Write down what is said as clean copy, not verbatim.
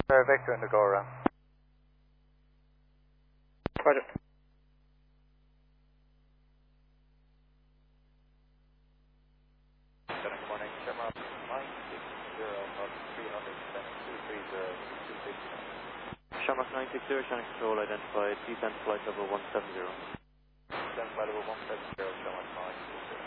Victor in the go around. Roger. Good morning, Shamrock 960 of 37230. Shamrock 960, Shannon Control identified, descent flight level 170. Descent flight level 170, Shamrock 960.